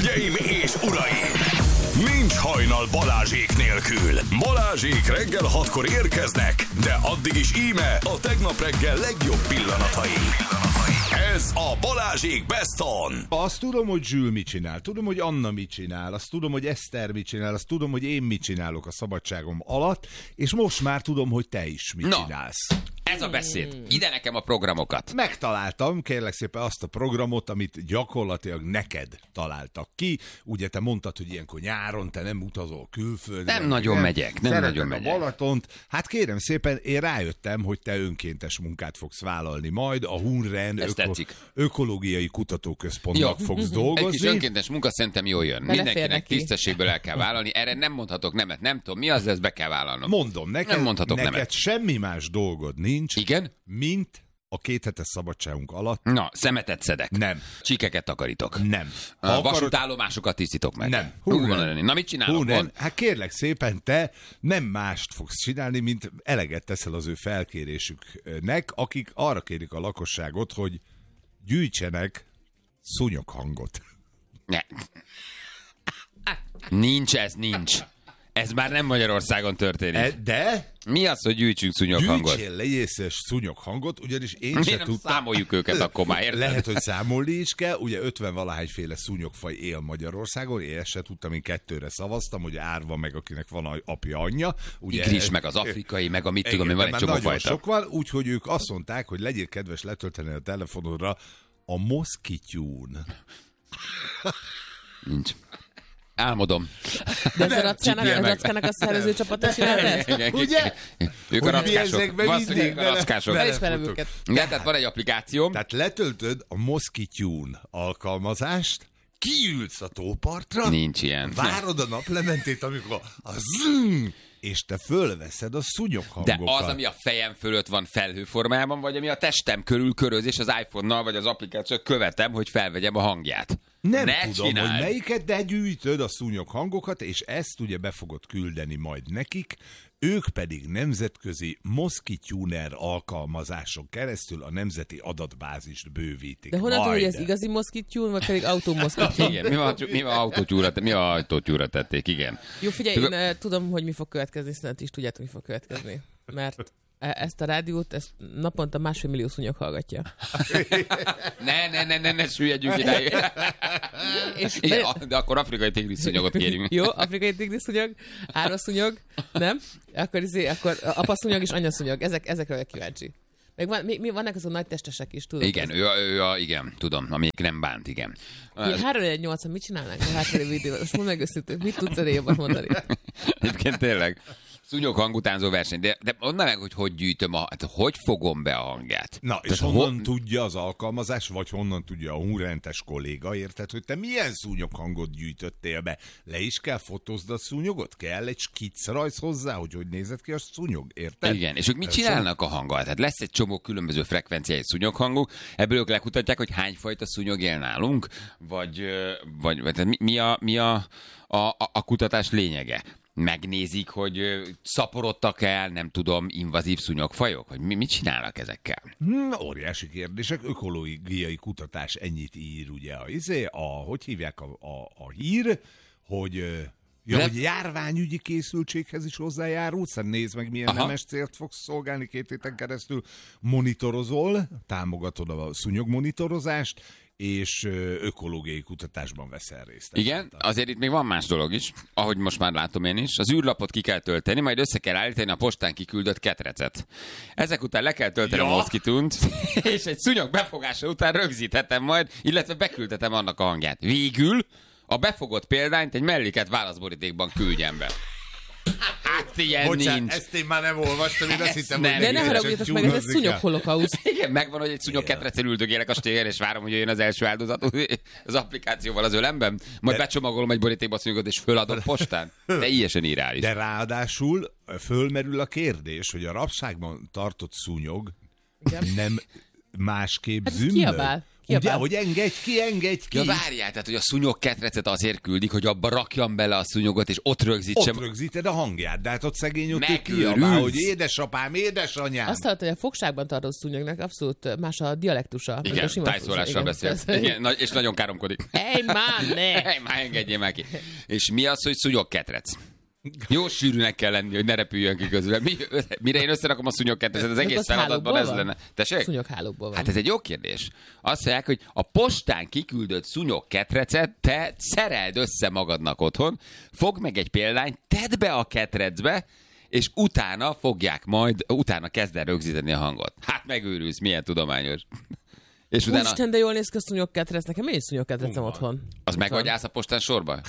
Hölgyeim és uraim! Nincs hajnal Balázsék nélkül. Balázsék reggel 6-kor érkeznek, de addig is íme a tegnap reggel legjobb pillanatai. Ez a Balázsék Best On. Azt tudom, hogy Zsül mit csinál, tudom, hogy Anna mit csinál, azt tudom, hogy Eszter mit csinál, azt tudom, hogy én mit csinálok a szabadságom alatt, és most már tudom, hogy te is mit csinálsz. Ez a beszéd. Ide nekem a programokat. Megtaláltam, kérlek szépen, azt a programot, amit gyakorlatilag neked találtak ki. Ugye te mondtad, hogy ilyenkor nyáron te nem utazol külföldre. Nem nagyon megyek, nem nagyon megyek. A Balatont. Hát kérem szépen, én rájöttem, hogy te önkéntes munkát fogsz vállalni majd. A Hunren ökológiai kutatóközpontnak fogsz dolgozni. Egy kis önkéntes munka szerintem jól jön. Mindenkinek tisztességből el kell vállalni. Erre nem mondhatok nemet, nem tudom mi az, de ezt be kell vállalnom. Mondom, neked nemet. semmi más dolgod nincs. Igen? Mint a 2 hetes szabadságunk alatt. Na, szemetet szedek. Nem. Csikeket takarítok. Nem. Vasútállomásokat tisztítok meg. Nem. Na, mit csinálok? Nem. Hát kérlek szépen, te nem mást fogsz csinálni, mint eleget teszel az ő felkérésüknek, akik arra kérik a lakosságot, hogy gyűjtsenek szúnyoghangot. Ne. Nincs. Ez már nem Magyarországon történik. De? Mi az, hogy gyűjtsünk szúnyoghangot? Gyűjtsél legyészes szúnyoghangot, ugyanis én mi sem nem tudtam. Számoljuk őket akkor már, érted? Lehet, hogy számolni is kell. Ugye 50-valahányféle szúnyogfaj él Magyarországon. Én ezt se tudtam, én 2-re szavaztam, hogy árva meg, akinek van apja, anyja. Ugye, Igris, meg az afrikai, meg a mit tudom, van egy csomó nagyon fajta. Sok van, úgyhogy ők azt mondták, hogy legyél kedves letölteni a telefonodra a Moszkityún. Nincs. Álmodom. De ez a Rackának a szervező csapata csinálta ezt? Ugye? Ők a rackások. Valószínűleg a rackások. Felismerem őket. Igen, tehát van egy applikációm. Tehát letöltöd a Moszkityún alkalmazást, kiülsz a tópartra, nincs ilyen. Várod a naplementét, amikor a zzzz, és te fölveszed a szúnyoghangokat. De az, ami a fejem fölött van felhőformában, vagy ami a testem körül köröz, és az iPhone-nal, vagy az applikációt követem, hogy felvegyem a hangját. Nem ne tudom, csináld. hogy melyiket, de gyűjtöd a szúnyoghangokat, és ezt ugye be fogod küldeni majd nekik, ők pedig nemzetközi Moszkityúner alkalmazáson keresztül a nemzeti adatbázist bővítik. De honnan tudod, hogy ez igazi moszkityún, vagy pedig automoszkityún? Igen, mi a autótyúra tették, igen. Jó, figyelj, én tudom, hogy mi fog következni, szerintem is tudjátok, mi fog következni. Mert ezt a rádiót, ezt naponta 1,5 millió szúnyog hallgatja. Ne süllyedjünk idáig. De akkor afrikai tigris szúnyogot kérjünk. Jó, afrikai tigris szúnyog, árvaszúnyog, nem? Akkor apaszúnyog és anyaszúnyog, ezekre vagyok kíváncsi. Meg vannak azok nagy testesek is, tudod? Igen, igen, tudom, amelyik nem bánt, igen. 3-8-an mit csinálnánk a háttéri videóban? Most mondd meg őszintén, mit tudsz erre jobban mondani? Egyébként tényleg. Szúnyoghang utánzó verseny. De mondd meg, hogy gyűjtöm hogy fogom be a hangját? Na, és honnan tudja az alkalmazás, vagy honnan tudja a hunrentes kolléga, érted, hogy te milyen szúnyoghangot gyűjtöttél be? Le is kell fotózd a szúnyogot? Kell egy skicrajz hozzá, hogy nézett ki a szúnyog, érted? Igen, és ők mit csinálnak a hanggal? Tehát lesz egy csomó különböző frekvenciái szúnyoghangok, ebből ők lekutatják, hogy hány fajta szúnyog él nálunk, vagy mi a kutatás lényege? Megnézik, hogy szaporodtak el, nem tudom, invazív szúnyogfajok? Hogy mit csinálnak ezekkel? Óriási kérdések. Ökológiai kutatás ennyit ír, ugye, hogy hívják a hír, hogy hogy járványügyi készültséghez is hozzájárulsz, nézd meg, milyen nemes célt fogsz szolgálni 2 héten keresztül, monitorozol, támogatod a szúnyogmonitorozást, és ökológiai kutatásban veszel részt. Igen, azért itt még van más dolog is, ahogy most már látom én is. Az űrlapot ki kell tölteni, majd össze kell állítani a postán kiküldött ketrecet. Ezek után le kell tölteni a Moszkityúnt, és egy szúnyog befogása után rögzíthetem majd, illetve beküldhetem annak a hangját. Végül a befogott példányt egy melléket válaszborítékban küldjem be. Hát ilyen nincs. Ezt én már nem olvastam, én azt hittem, hogy de ne haragudjatok meg, ez egy szúnyog-holokauszt. Igen, megvan, hogy egy szúnyog ketrecen üldögélek a stégen, és várom, hogy jöjjön az első áldozat az applikációval az ölemben, majd becsomagolom egy borítékba a szúnyogot, és föladom postán. De ilyesen irreális. De ráadásul fölmerül a kérdés, hogy a rabságban tartott szúnyog nem másképp zümmög. Ugye, hogy engedj ki. Ja, várjál, tehát, hogy a szúnyog ketrecet azért küldik, hogy abba rakjam bele a szúnyogot, és ott rögzítsem. Ott rögzíted a hangját, de hát ott szegény ott Megőrülsz. kiabál, hogy édesapám, édesanyám. Azt hallott, hogy a fogságban tartó szúnyognak abszolút más a dialektusa. mint a Igen, sima tájszólással beszél. Igen, és nagyon káromkodik. Hey, man, ne! Hey, már engedjél már ki. És mi az, hogy szúnyog ketrec? Jó sűrűnek kell lenni, hogy ne repüljön ki közül. Mire én összerakom a szúnyogketrecet, az egész feladatban ez lenne. Tessék? Szúnyoghálókból van. Hát ez egy jó kérdés. Azt mondják, hogy a postán kiküldött szúnyogketrecet te szereld össze magadnak otthon, fogd meg egy példányt, tedd be a ketrecbe, és utána utána kezd el rögzíteni a hangot. Hát megőrülsz, milyen tudományos. És utána... Úristen, de jól néz ki a szúnyogketrec. Nekem én is szúnyogketrecem otthon. Az megadjász a postán sorba?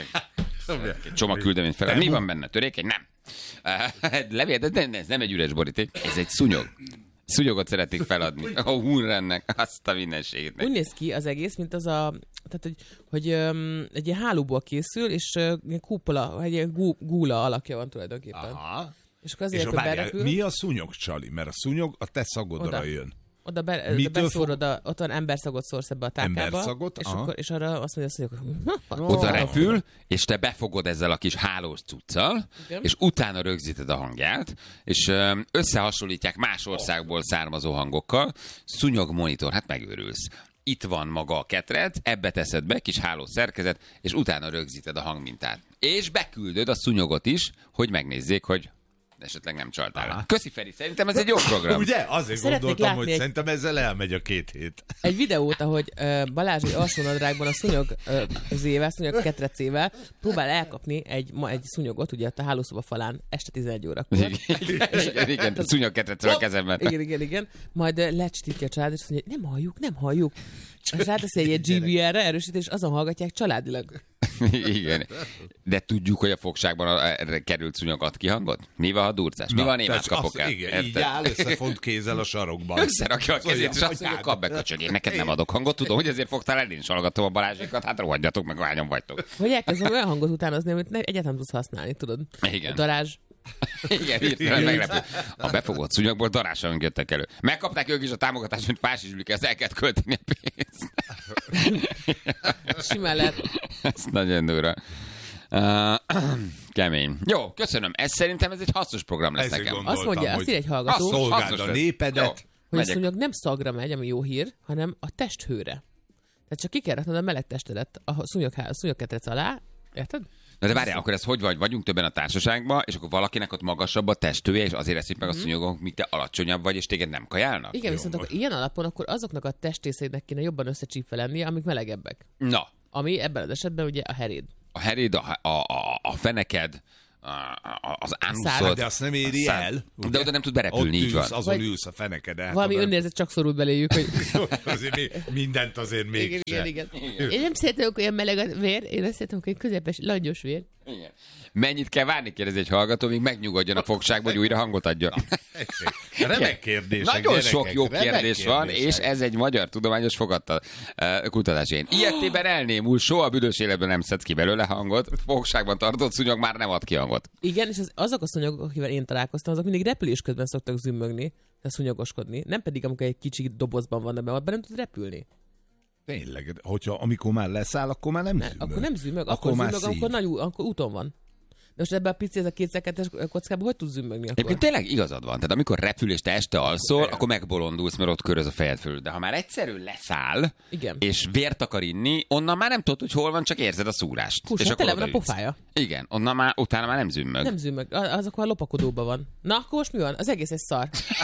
Egy csomag küldeményt fel. Mi van benne? Törékeny? Nem. Levél, de ez nem egy üres boríték. Ez egy szúnyog. Szúnyogot szeretnék feladni. A Hunrennek azt a mindenségét. Úgy néz ki az egész, mint az a... Tehát, hogy egy ilyen hálóból készül, és egy kupola, egy ilyen gúla alakja van tulajdonképpen. Aha. És akkor azért, hogy berepül... Mi a szúnyog, Csali? Mert a szúnyog a te szagodra jön. Oda beszórod, ott van emberszagot szórsz ebbe a tálkába. Emberszagot? És arra azt mondja, hogy oda repül, és te befogod ezzel a kis hálós cuccal, igen. és utána rögzíted a hangját, és összehasonlítják más országból származó hangokkal. Szúnyog monitor, hát megőrülsz. Itt van maga a ketrec, ebbe teszed be, kis hálós szerkezet, és utána rögzíted a hangmintát. És beküldöd a szúnyogot is, hogy megnézzék, hogy esetleg nem csaltál. Aha. Köszi, Feri, szerintem ez egy jó program. Ugye? Azért Szeretnék gondoltam, hogy látni szerintem ezzel elmegy a 2 hét. egy videót, ahogy Balázs egy alsónadrágban a szúnyog szúnyog ketrecével próbál elkapni egy szúnyogot, ugye a hálószoba falán este 11 órakor. Igen, a szúnyog ketrecről a kezemben. Igen. Majd lecsitítja a család, és azt mondja, nem halljuk. És ráteszi egy GBR-re erősítés, és azon hallgatják családilag. Igen. De tudjuk, hogy a fogságban került szúnyog ad ki hangot? Mi van, ha durcás? Mi van, német kapok el? Igen, így áll összefont kézzel a sarokban. Összerakja a kezét, és azt mondja, kap be, köcsög, én neked nem adok hangot. Tudom, hogy ezért fogtál el, én is hallgatom a Balázsékat, hát rohadjatok meg, hányan vagytok. Hogy elkezdem olyan hangot utánozni, amit egyáltalán tudsz használni, tudod? Igen. Darázs. Igen, hirtelen meglepő. A befogott szúnyogból darásra jöttek elő. Megkapták ők is a támogatást, mint fásizslik, ezt el kellett költeni a pénzt. Simán lehet. Ez nagyon durva. Kemény. Jó, köszönöm. Szerintem ez egy hasznos program lesz nekem. Azt mondja, azt ír egy hallgató, Szolgáld a népedet. hogy a szúnyog nem szagra megy, ami jó hír, hanem a testhőre. Tehát csak ki kell raknod a meleg testedet a szúnyogketrec alá, érted? Na de várjál, akkor ez hogy vagyunk többen a társaságban, és akkor valakinek ott magasabb a testhője, és azért eszik meg a szúnyogok, míg te alacsonyabb vagy, és téged nem kajálnak? Igen, viszont akkor ilyen alapon akkor azoknak a testrészeinek kéne jobban összecsípve lennie, amik melegebbek. Na. Ami ebben az esetben ugye a heréd. A heréd, a feneked, az ánuszod. De azt nem éri el. De oda nem tud berepülni, így van. Azon ülsz a feneked. Valami önnérzet csak szorult beléjük, hogy... azért mindent azért mégse. Igen. Én nem szeretem olyan meleg a vér, én azt szeretem, hogy közepes, langyos vér. Igen. Mennyit kell várni, kérdezi egy hallgató, míg megnyugodjon a fogságba, hogy újra hangot adjon. Remek kérdések. Nagyon gyerekek, sok jó kérdés van, kérdések. és ez egy magyar tudományos kutatás. Én ilyetében elnémul, soha büdös életben nem szedsz ki belőle hangot, fogságban tartott szúnyog már nem ad ki hangot. Igen, és azok a szúnyogok, akivel én találkoztam, azok mindig repülés közben szoktak zümmögni, szúnyogoskodni. Nem pedig, amikor egy kicsi dobozban van, de abban nem tud repülni. Tényleg, hogyha amikor már leszáll, akkor már nem zümmög. Akkor nem zümmög, akkor zümmög, akkor úton van. De most ebben a pici, ez a 2x2-es kockában hogy tud zümmögni akkor? Egyébként tényleg igazad van. Tehát amikor repül és te este alszol, akkor megbolondulsz, mert ott köröz a fejed fölül. De ha már egyszerűen leszáll, igen, és vért akar inni, onnan már nem tudod, hogy hol van, csak érzed a szúrást. Hús, és hát akkor tele van a pofája. Igen, utána már nem zümmög. Nem zümmög, az akkor a lopakodóban van. Na, akkor most mi van? Az egész egy szar.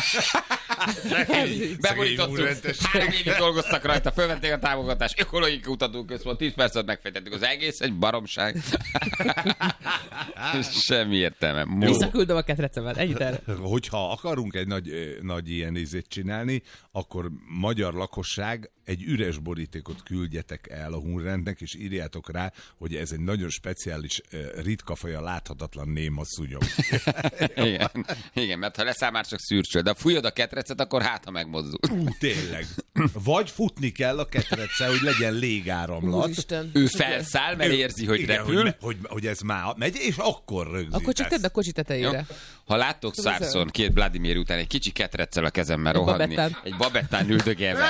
Beborítottuk. 3 évig dolgoztak rajta, fölvették a támogatást, ökológiai kutatóközpont, 10 percet megfejtettük, az egész egy baromság. Semmi értelme. Visszaküldöm a ketrecemet, ennyit erre. Hogyha akarunk egy nagy ilyen ízét csinálni, akkor magyar lakosság egy üres borítékot küldjetek el a Hunrendnek, és írjátok rá, hogy ez egy nagyon speciális, ritka faj, a láthatatlan néma szúnyog. Igen, mert ha leszáll már csak szürcsöl, de ha fújod a ketrecet, akkor hát, ha megmozdul. Tényleg. Vagy futni kell a ketrecel, hogy legyen légáramlat. Úristen. Ő felszáll, mert érzi, hogy igen, repül. Hogy ez már megy, és akkor rögzítesz. Akkor csak tedd a kocsi tetejére. Jó. Ha láttok Szárszon 2 Vladimir után egy kicsi ketreccel a kezemmel rohanni, babettán. egy babettán üldögélve,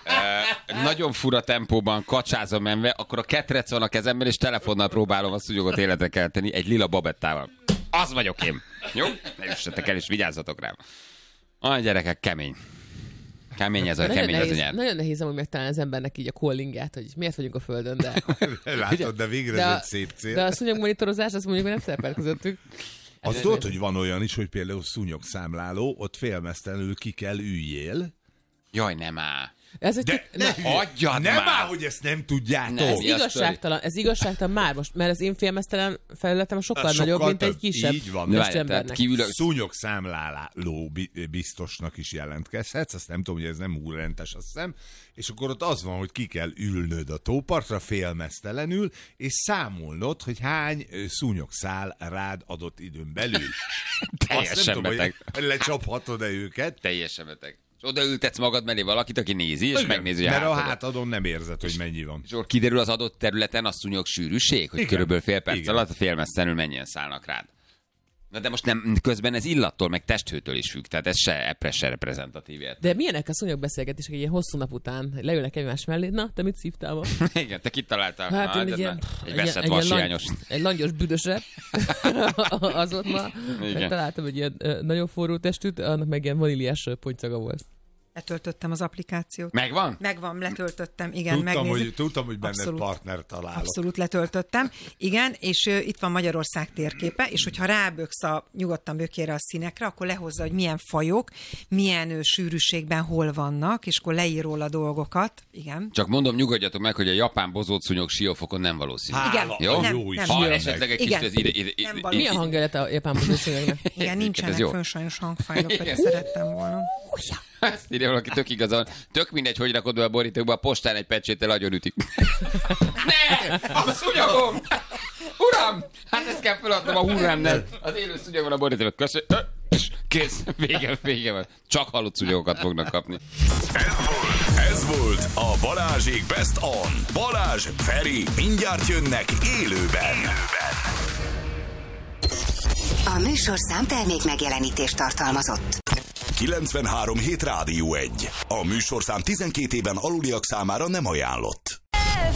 Nagyon fura tempóban kacsázom menve, akkor a ketrec van a kezemben, és telefonnal próbálom a szúnyogot életre kelteni egy lila babettával. Az vagyok én. Jó? Ne üssetek el, és vigyázzatok rám. A gyerekek, kemény. Kemény ez a nyelv. Nagyon nehéz amúgy megtalálni az embernek így a callingját, hogy miért vagyunk a földön, de... Látod, de végre ez egy szép cél. De a szúnyogmonitorozás, azt mondjuk, hogy nem szerepel közöttük. Azt tudod, hogy van olyan is, hogy például szúnyogszámláló, ott félmeztelenül ki kell üljél. Jaj, nem áll. Ez egy Hagyjad nem már! áll, hogy ezt nem tudjátok. Ez igazságtalan már most, mert az én félmeztelen felületem sokkal nagyobb, mint egy kisebb így van. embernek. Szúnyogszámláló biztosnak is jelentkezhetsz, azt nem tudom, hogy ez nem úrrentes, azt hiszem, és akkor ott az van, hogy ki kell ülnöd a tópartra félmeztelenül, és számolnod, hogy hány szúnyogszál rád adott időn belül. Teljesen beteg. Lecsaphatod-e őket? Teljesen beteg. Odaültetsz magad mellé valakit, aki nézi, és megnézi, hogy mert a hátadon nem érzed, hogy mennyi van. És akkor kiderül az adott területen a szúnyog sűrűség, hogy körülbelül fél perc alatt a félmeztelenül mennyien szállnak rád. Na de most nem, közben ez illattól, meg testhőtől is függ, tehát ez se reprezentatív. De milyenek a szúnyogbeszélgetések egy ilyen hosszú nap után, leülnek egymás mellé, na, te mit szívtál ma? Igen, te kit találtál? Hát én egy veszett vashiányos. Egy langyos büdösre, az ott ma. Találtam egy ilyen nagyon forró testűt, annak meg ilyen vaníliás pontszaga volt. Letöltöttem az applikációt. Megvan? Megvan, letöltöttem, igen, megnézzük. Tudtam, hogy benned partner találok. Abszolút letöltöttem, igen, és itt van Magyarország térképe, és hogyha ráböksz nyugodtan bökére a színekre, akkor lehozza, hogy milyen fajok, milyen sűrűségben hol vannak, és akkor leír róla dolgokat, igen. Csak mondom, nyugodjatok meg, hogy a japán bozótszúnyog siófokon nem valószínű. Igen, jó? Nem. Ha esetleg egy kicsit ez ide. Mi a hangjelet a japán bozótszúnyognak? Igen, nincsenek fönn sajnos hangfájlok, pedig szerettem volna. Ezt írja valaki, tök igazán. Tök mindegy, hogy rakod be a borítókba, a postán egy pecséttel agyon ütik. Ne! A szúnyogom! Uram! Hát ezt kell feladnom a hurrámnál. Az élő szúnyog van a borítókban. Köszönöm. Kész. Vége van. Csak halott szúnyogokat fognak kapni. Ez volt a Balázsék Best On. Balázs, Feri, mindjárt jönnek élőben. A műsorszám termék megjelenítést tartalmazott. 93.7 Rádió 1. A műsorszám 12 éven aluliak számára nem ajánlott.